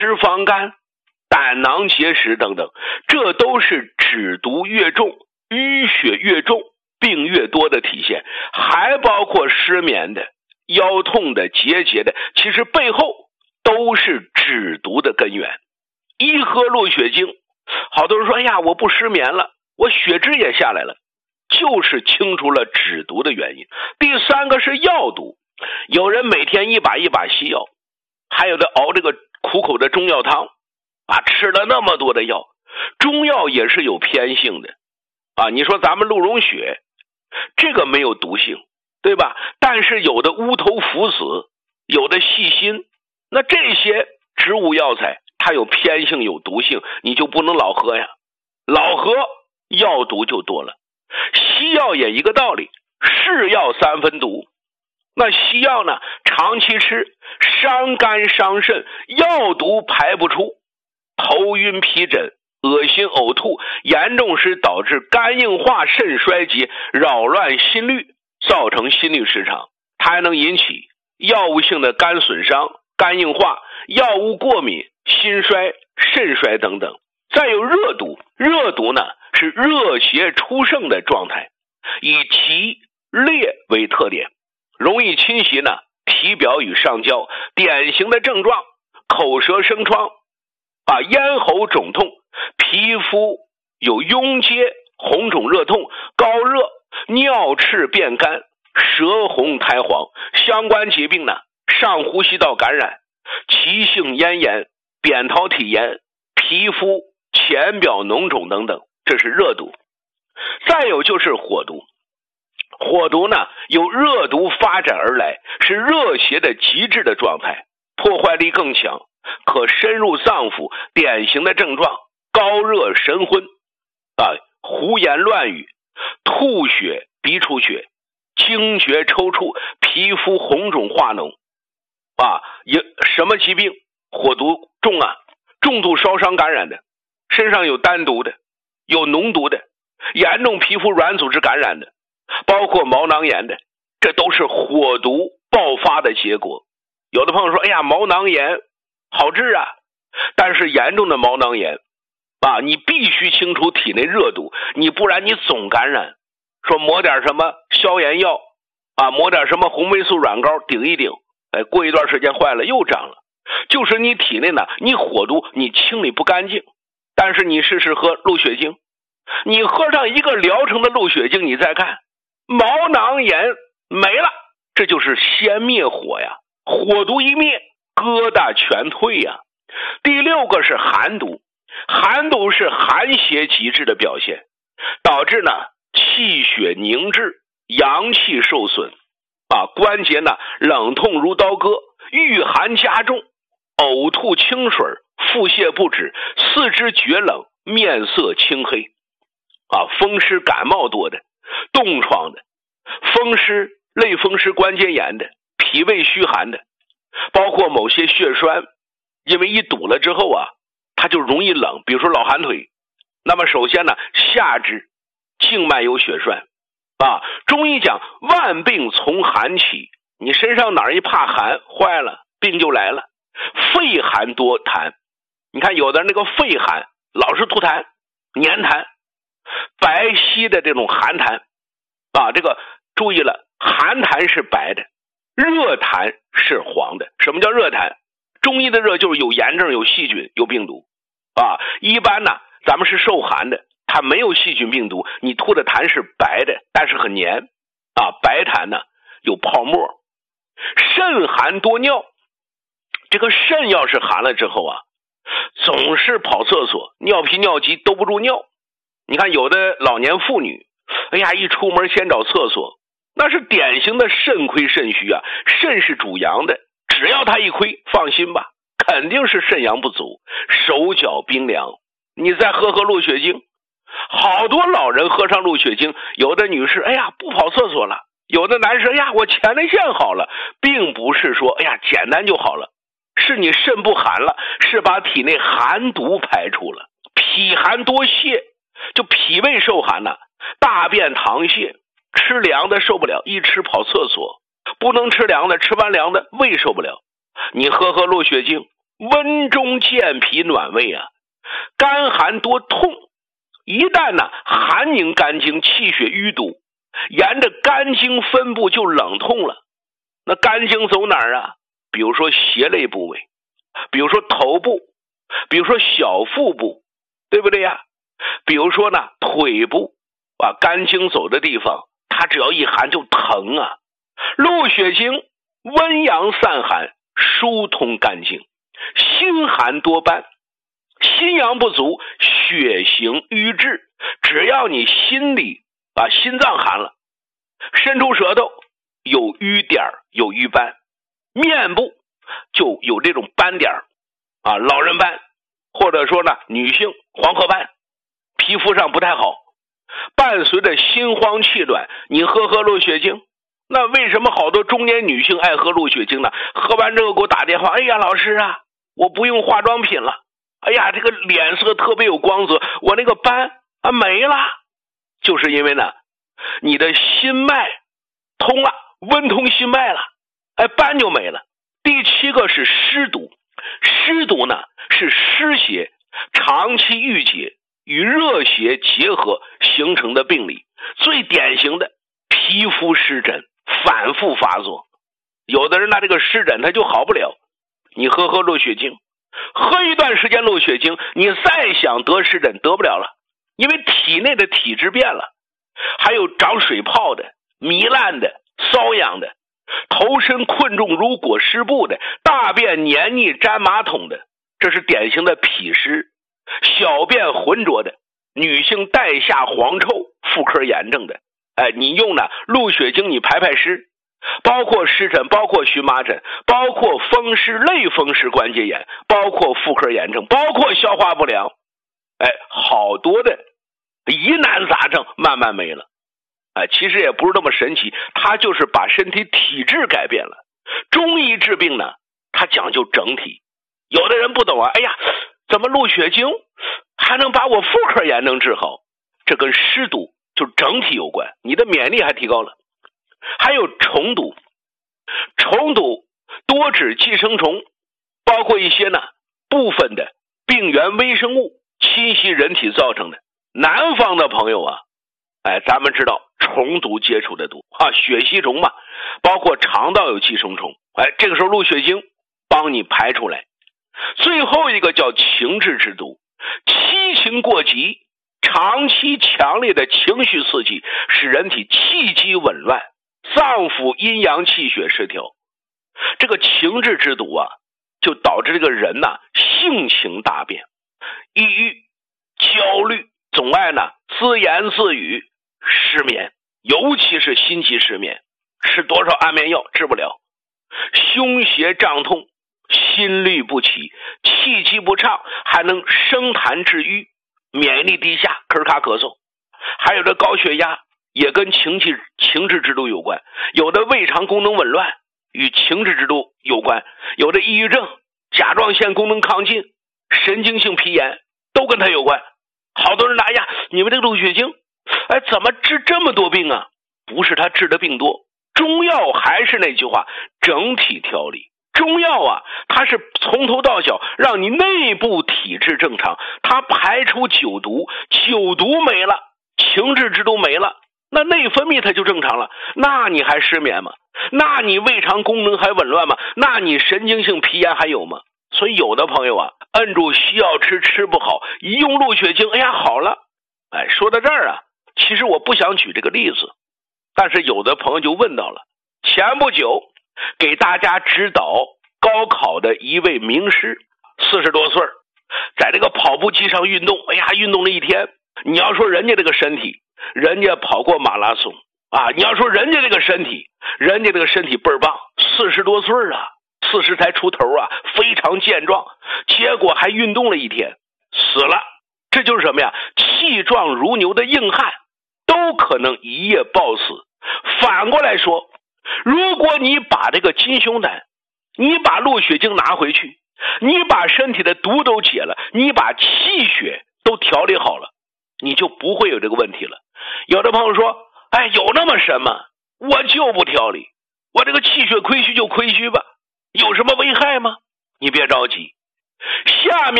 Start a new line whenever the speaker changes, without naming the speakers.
脂肪肝、胆囊结石等等，这都是脂毒越重、淤血越重、病越多的体现。还包括失眠的、腰痛的、结节的，其实背后都是脂毒的根源。一喝鹿血精，好多人说，哎呀，我不失眠了，我血脂也下来了，就是清除了脂毒的原因。第三个是药毒，有人每天一把一把西药，还有的熬这个苦口的中药汤啊，吃了那么多的药，中药也是有偏性的啊。你说咱们鹿茸血这个没有毒性，对吧？但是有的乌头附子，有的细辛，那这些植物药材它有偏性有毒性，你就不能老喝呀，老喝药毒就多了。西药也一个道理，是药三分毒。那西药呢，长期吃伤肝伤肾，药毒排不出，头晕皮疹、恶心呕吐，严重时导致肝硬化、肾衰竭，扰乱心律，造成心律失常。它还能引起药物性的肝损伤、肝硬化、药物过敏、心衰、肾衰等等。再有热毒，热毒呢是热邪出盛的状态，以急烈为特点，容易侵袭呢体表与上焦，典型的症状口舌生疮咽喉肿痛，皮肤有痈疖、红肿热痛、高热、尿赤变干、舌红苔黄。相关疾病呢，上呼吸道感染、急性咽炎、扁桃体炎、皮肤浅表脓肿等等，这是热毒。再有就是火毒，火毒呢由热毒发展而来，是热邪的极致的状态，破坏力更强，可深入脏腑，典型的症状高热神昏胡言乱语、吐血、鼻出血、惊厥抽搐、皮肤红肿化脓有什么疾病火毒重啊？重度烧伤感染的，身上有单毒的，有脓毒的，严重皮肤软组织感染的，包括毛囊炎的，这都是火毒爆发的结果。有的朋友说，哎呀，毛囊炎好治啊，但是严重的毛囊炎你必须清除体内热毒，你不然你总感染。说抹点什么消炎药抹点什么红霉素软膏顶一顶，过一段时间坏了又长了，就是你体内呢，你火毒你清理不干净。但是你试试喝鹿血精，你喝上一个疗程的鹿血精，你再看毛囊炎没了，这就是先灭火呀，火毒一灭，疙瘩全退呀。第六个是寒毒，寒毒是寒邪极致的表现，导致呢气血凝滞，阳气受损关节呢冷痛如刀割，遇寒加重，呕吐清水，腹泻不止，四肢厥冷，面色青黑风湿感冒多的，冻疮的，风湿类风湿关节炎的，脾胃虚寒的，包括某些血栓，因为一堵了之后它就容易冷，比如说老寒腿。那么首先呢，下肢静脉有血栓中医讲万病从寒起，你身上哪儿一怕寒坏了，病就来了。肺寒多痰，你看有的那个肺寒老是吐痰、粘痰，白皙的这种寒痰这个注意了，寒痰是白的，热痰是黄的。什么叫热痰？中医的热就是有炎症、有细菌、有病毒一般呢咱们是受寒的，它没有细菌病毒，你吐的痰是白的，但是很黏白痰呢有泡沫。肾寒多尿，这个肾要是寒了之后总是跑厕所，尿频尿急兜不住尿。你看有的老年妇女，哎呀，一出门先找厕所，那是典型的肾亏肾虚肾是主阳的，只要它一亏，放心吧，肯定是肾阳不足，手脚冰凉。你再喝鹿血精，好多老人喝上鹿血精，有的女士哎呀不跑厕所了，有的男士哎呀我前列腺好了，并不是说哎呀简单就好了，是你肾不寒了，是把体内寒毒排出了。脾寒多泻，就脾胃受寒大便溏泻，吃凉的受不了，一吃跑厕所，不能吃凉的，吃完凉的胃受不了。你喝鹿血精， 温中健脾暖胃啊，肝寒多痛。一旦呢寒凝肝经，气血淤堵，沿着肝经分布就冷痛了。那肝经走哪儿啊？比如说胁肋部位，比如说头部，比如说小腹部，对不对呀？比如说呢腿部啊，肝经走的地方，它只要一寒就疼啊。入血经温阳散寒，疏通肝经，心寒多斑，心阳不足，血行瘀滞。只要你心里心脏寒了，伸出舌头有瘀点有瘀斑，面部就有这种斑点啊，老人斑，或者说呢女性黄褐斑，皮肤上不太好，伴随着心慌气短，你喝鹿血精。那为什么好多中年女性爱喝鹿血精呢？喝完之后给我打电话，哎呀老师啊，我不用化妆品了，哎呀这个脸色特别有光泽，我那个斑没了。就是因为呢你的心脉通了，温通心脉了，斑就没了。第7个是湿毒，湿毒呢是湿邪长期郁结与热邪结合形成的病理，最典型的皮肤湿疹反复发作。有的人这个湿疹他就好不了，你喝鹿血精，喝一段时间鹿血精，你再想得湿疹得不了了，因为体内的体质变了。还有长水泡的、糜烂的、瘙痒的，头身困重如裹尸布的，大便黏腻沾马桶的，这是典型的脾湿。小便浑浊的，女性带下黄臭、妇科炎症的，你用鹿血精你排湿，包括湿疹，包括荨麻疹，包括风湿、类风湿关节炎，包括妇科炎症，包括消化不良，好多的疑难杂症慢慢没了。其实也不是那么神奇，它就是把身体体质改变了。中医治病呢，它讲究整体。有的人不懂哎呀，怎么鹿血精还能把我妇科炎症治好？这跟湿毒就整体有关，你的免疫力还提高了。还有虫毒，虫毒多指寄生虫，包括一些部分的病原微生物侵袭人体造成的。南方的朋友咱们知道虫毒接触的多血吸虫嘛，包括肠道有寄生虫，这个时候鹿血精帮你排出来。最后一个叫情志之毒，七情过急，长期强烈的情绪刺激，使人体气机紊乱，脏腑阴阳气血失调。这个情志之毒就导致这个人性情大变，抑郁、焦虑，总爱自言自语，失眠，尤其是心悸失眠，吃多少安眠药治不了，胸胁胀痛，心律不齐，气机不畅，还能生痰致瘀，免疫力低下，咳卡咳嗽。还有这高血压也跟情志之毒有关，有的胃肠功能紊乱与情志之毒有关，有的抑郁症、甲状腺功能亢进、神经性皮炎都跟它有关。好多人你们这个鹿血精怎么治这么多病啊？不是他治的病多，中药还是那句话，整体调理。中药它是从头到脚让你内部体质正常，它排出酒毒，酒毒没了，情志之毒没了，那内分泌它就正常了，那你还失眠吗？那你胃肠功能还紊乱吗？那你神经性皮炎还有吗？所以有的朋友摁住西药吃不好，一用鹿血精好了。说到这儿其实我不想举这个例子，但是有的朋友就问到了。前不久给大家指导高考的一位名师，40多岁，在这个跑步机上运动，运动了一天。你要说人家这个身体，人家跑过马拉松你要说人家这个身体倍儿棒，40多岁40才出头非常健壮，结果还运动了一天，死了。这就是什么呀？气壮如牛的硬汉都可能一夜暴死。反过来说，如果你把这个金胸胆，你把鹿血精拿回去，你把身体的毒都解了，你把气血都调理好了，你就不会有这个问题了。有的朋友说有那么什么，我就不调理，我这个气血亏虚就亏虚吧，有什么危害吗？你别着急， 下面